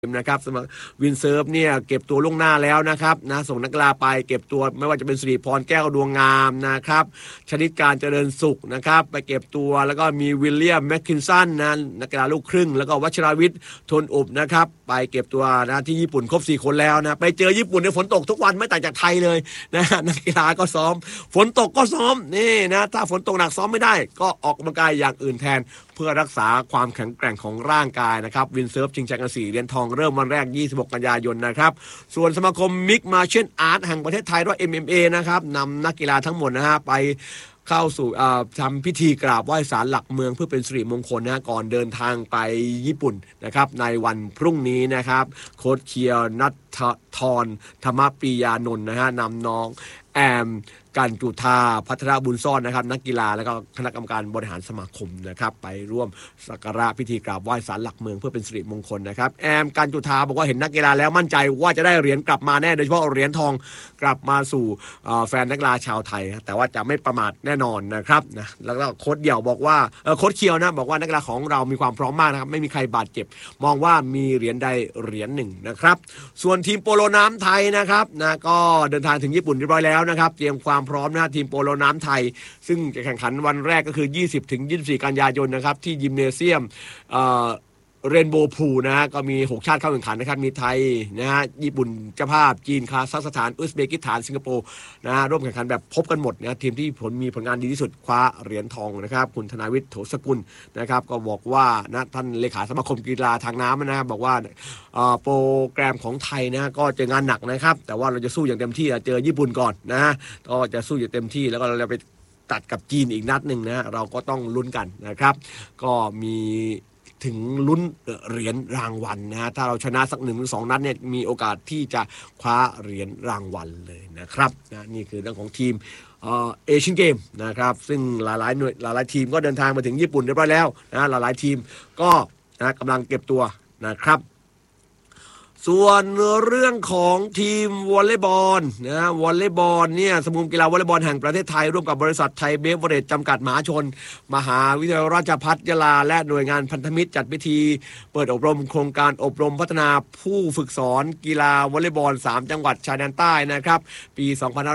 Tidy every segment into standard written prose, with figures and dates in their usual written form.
นะครับสำหรับวินเซิร์ฟเนี่ยเก็บตัวล่วงหน้าแล้วนะครับนะส่งนักกีฬาไปเก็บตัวไม่ว่าจะเป็นสิริพรแก้วดวงงามนะครับชนิดการเจริญสุขนะครับไปเก็บตัวแล้วก็มีวิลเลียมแมคคินสันนะนักกีฬาลูกครึ่งแล้วก็วชิรวิทย์ทนอุบนะครับไปเก็บตัวนะที่ญี่ปุ่นครบ4คนแล้วนะไปเจอญี่ปุ่นเนี่ยฝนตกทุกวันไม่ต่างจากไทยเลยนะนักกีฬาก็ซ้อมฝนตกก็ซ้อมนี่นะถ้าฝนตกหนักซ้อมไม่ได้ก็ออกกำลังกายอย่างอื่นแทนเพื่อรักษาความแข็งแกร่งของร่างกายนะครับวินเซิร์ฟชิงแชมป์กัน4เหรียญทองเริ่มวันแรก26 กันยายนนะครับส่วนสมาคมมิกมาเชียลอาร์ตแห่งประเทศไทยหรือ MMA นะครับนำนักกีฬาทั้งหมดนะฮะไปเข้าสู่ทำพิธีกราบไหว้ศาลหลักเมืองเพื่อเป็นสิริมงคลนะก่อนเดินทางไปญี่ปุ่นนะครับในวันพรุ่งนี้นะครับโค้ชเคียวนัทธรธรรมปิยานนท์นะฮะนำน้องแอมกันจุธาพัฒนาบุญซ่อนนะครับนักกีฬาแล้วก็คณะกรรมการบริหารสมาคมนะครับไปร่วมสักการะพิธีกราบไหว้ศาลหลักเมืองเพื่อเป็นสิริมงคลนะครับแอมกันจุธาบอกว่าเห็นนักกีฬาแล้วมั่นใจว่าจะได้เหรียญกลับมาแน่โดยเฉพาะเหรียญทองกลับมาสู่แฟนนักกีฬาชาวไทยแต่ว่าจะไม่ประมาทแน่นอนนะครับนะแล้วก็โค้ชเดี่ยวบอกว่าโค้ชเคียวนะบอกว่านักกีฬาของเรามีความพร้อมมากนะครับไม่มีใครบาดเจ็บมองว่ามีเหรียญใดเหรียญหนึ่งนะครับส่วนทีมโปโลน้ำไทยนะครับนะก็เดินทางถึงญี่ปุ่นเรียบร้อยแล้วนะครับเตรียมความพร้อมนะทีมโปโลน้ำไทยซึ่งจะแข่งขันวันแรกก็คือ 20-24 กันยายนนะครับที่ยิมเนเซียมเรนโบว์พูลนะฮะก็มี6ชาติเข้าแข่งขันนะครับมีไทยนะฮะญี่ปุ่นเจ้าภาพจีนคาซัคสถานอุซเบกิสถานสิงคโปร์นะฮะร่วมแข่งขันแบบพบกันหมดนะทีมที่มีผลงานดีที่สุดคว้าเหรียญทองนะครับคุณธนาวิทย์โถสกุลนะครับก็บอกว่านะท่านเลขาสมาคมกีฬาทางน้ำนะครับบอกว่าโปรแกรมของไทยนะก็เจองานหนักนะครับแต่ว่าเราจะสู้อย่างเต็มที่เจอญี่ปุ่นก่อนนะก็จะสู้อย่างเต็มที่แล้วก็เราจะไปตัดกับจีนอีกนัดหนึ่งนะเราก็ต้องลุ้นกันนะครับก็มีถึงลุ้นเหรียญรางวัลนะฮะถ้าเราชนะสัก1-2นัดเนี่ยมีโอกาสที่จะคว้าเหรียญรางวัลเลยนะครับนะนี่คือเรื่องของทีมเอเชียนเกมนะครับซึ่งหลายหน่วยหลายทีมก็เดินทางมาถึงญี่ปุ่นเรียบร้อยแล้วนะหลายทีมก็นะกำลังเก็บตัวนะครับส่วนเรื่องของทีมวอลเลย์บอลนะวอลเลย์บอลเนี่ยสมาคมกีฬาวอลเลย์บอลแห่งประเทศไทยร่วมกับบริษัทไทยเบเวอเรจจำกัดมหาชนมหาวิทยาลัยราชภัฏยะลาและหน่วยงานพันธมิตรจัดพิธีเปิดอบรมโครงการอบรมพัฒนาผู้ฝึกสอนกีฬาวอลเลย์บอล3จังหวัดชายแดนใต้นะครับปี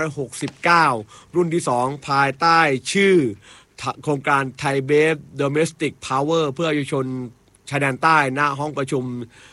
2569รุ่นที่2ภายใต้ชื่อโครงการไทยเบฟโดเมสติกพาวเวอร์เพื่อเยาวชนชายแดนใต้ณห้องประชุม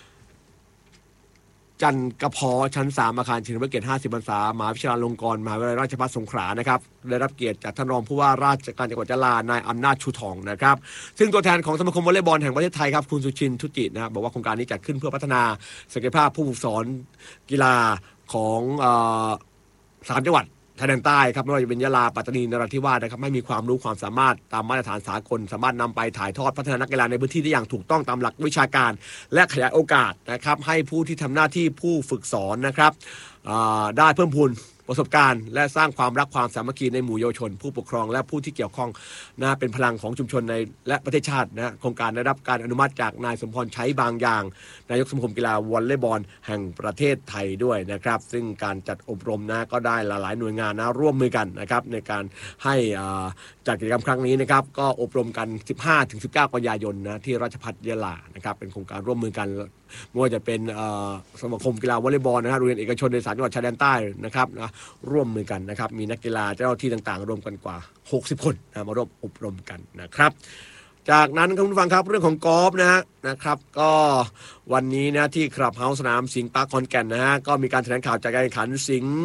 จันกระพอชั้น3อาคารเฉลิมพระเกียรติ50 พรรษามหาวิทยาลัยลงกรณ์มหาวิทยาลัยราชภัฏสงขลานะครับได้รับเกียรติจากท่านรองผู้ว่าราชการจังหวัดยะลานายอำนาจชูทองนะครับซึ่งตัวแทนของสมาคมวอลเลย์บอลแห่งประเทศไทยครับคุณสุชินทุจิตนะครับบอกว่าโครงการนี้จัดขึ้นเพื่อพัฒนาศักยภาพผู้ฝึกสอนกีฬาของ3จังหวัดชายแดนใต้ครับไม่ว่าจะเป็นยะลาปัตตานีนราธิวาสนะครับให้มีความรู้ความสามารถตามมาตรฐานสากลสามารถนำไปถ่ายทอดพัฒนานักกีฬาในพื้นที่ได้อย่างถูกต้องตามหลักวิชาการและขยายโอกาสนะครับให้ผู้ที่ทำหน้าที่ผู้ฝึกสอนนะครับได้เพิ่มพูนประสบการณ์และสร้างความรักความสามัคคีในหมู่เยาวชนผู้ปกครองและผู้ที่เกี่ยวข้องนะเป็นพลังของชุมชนในและประเทศชาตินะโครงการได้รับการอนุมัติจากนายสมพรใช้บางอย่างนายกสมาคมกีฬาวอลเลย์บอลแห่งประเทศไทยด้วยนะครับซึ่งการจัดอบรมนะก็ได้หลายหน่วยงานนะร่วมมือกันนะครับในการให้จัดกิจกรรมครั้งนี้นะครับก็อบรมกัน 15-19 กันยายนนะที่ราชภัฏยะลานะครับเป็นโครงการร่วมมือกันไม่ว่าจะเป็นสมาคมกีฬาวอลเลย์บอลนะครับโรงเรียนเอกชนใน3จังหวัดชายแดนใต้นะครับนะร่วมมือกันนะครับมีนักกีฬาเจ้าหน้าที่ต่างๆรวมกันกว่า60 คนนะมาร่วมอบรมกันนะครับจากนั้นคุณผู้ฟังครับเรื่องของกอล์ฟนะครับก็วันนี้นะที่คลับเฮาส์สนามสิงห์ปาร์คขอนแก่นนะฮะก็มีการแถลงข่าวจากการแข่งขันสิงห์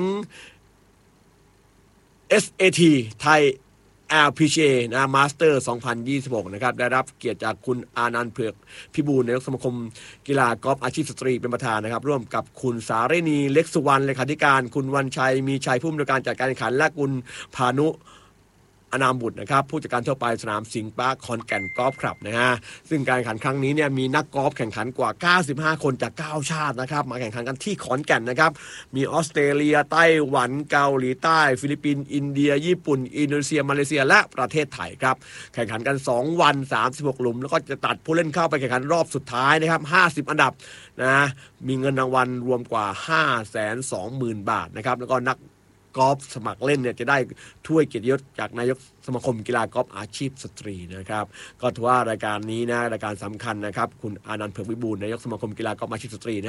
SAT ไทยLPGA นะมาสเตอร์ 2026 นะครับได้รับเกียรติจากคุณอานันต์เผือกพิบูลนายกสมาคมกีฬากอล์ฟอาชีพสตรีเป็นประธานนะครับร่วมกับคุณสารินีเล็กสุวรรณเลขาธิการคุณวันชัยมีชัยผู้อำนวยการจัดการแข่งขันและคุณพานุอนามบุตรนะครับผู้จัดการทั่วไปสนามสิงห์ปาร์คขอนแก่นกอล์ฟคลับนะฮะซึ่งการแข่งขันครั้งนี้เนี่ยมีนักกอล์ฟแข่งขันกว่า95คนจาก9ชาตินะครับมาแข่งขันกันที่ขอนแก่นนะครับมีออสเตรเลียไต้หวันเกาหลีใต้ฟิลิปปินส์อินเดียญี่ปุ่นอินโดนีเซียมาเลเซียและประเทศไทยครับแข่งขันกัน2วัน36หลุมแล้วก็จะตัดผู้เล่นเข้าไปแข่งขันรอบสุดท้ายนะครับ50อันดับนะมีเงินรางวัลรวมกว่า 520,000 บาทนะครับแล้วก็นักกอล์ฟสมัครเล่นเนี่ยจะได้ถ้วยเกียรติยศจากนายกสมาคมกีฬากอล์ฟอาชีพสตรีนะครับก็ถือว่ารายการนี้นะรายการสำคัญนะครับคุณอานันต์เผือกวิบูลย์นายกสมาคมกีฬากอล์ฟอาชีพสตรี